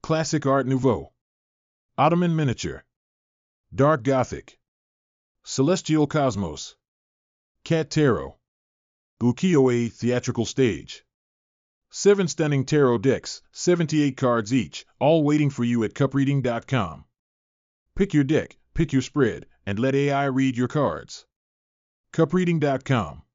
Classic Art Nouveau, Ottoman Miniature, Dark Gothic, Celestial Cosmos, Cat Tarot, Ukiyo-e Theatrical Stage. 7 stunning tarot decks, 78 cards each, all waiting for you at cupreading.com. Pick your deck, pick your spread, and let AI read your cards. cupreading.com